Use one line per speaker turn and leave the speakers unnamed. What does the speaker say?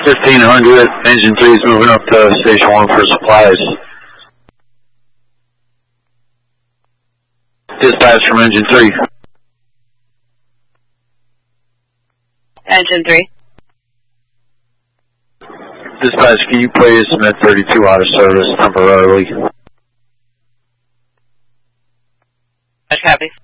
1500, engine 3 is moving up to station 1 for supplies. Dispatch from engine 3.
Engine 3.
Dispatch, can you place Med 32 out of service temporarily?
Copy.